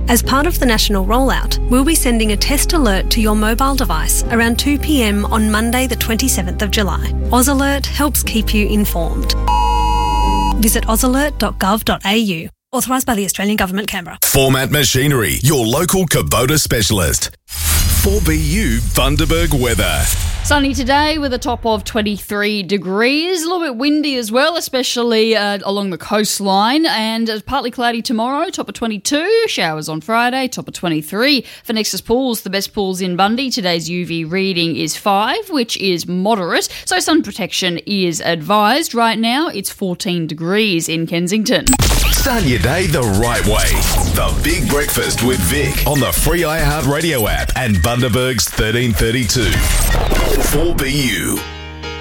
As part of the national rollout, we'll be sending a test alert to your mobile device around 2 p.m. on Monday the 27th of July. AusAlert helps keep you informed. Visit ausalert.gov.au. Authorised by the Australian Government, Canberra. Format Machinery, your local Kubota specialist. 4BU Bundaberg weather. Sunny today with a top of 23 degrees. A little bit windy as well, especially along the coastline. And partly cloudy tomorrow, top of 22. Showers on Friday, top of 23. For Nexus Pools, the best pools in Bundy, today's UV reading is 5, which is moderate. So sun protection is advised. Right now, it's 14 degrees in Kensington. Start your day the right way. The Big Breakfast with Vic on the free iHeartRadio app and Bundaberg's 1332. 4BU.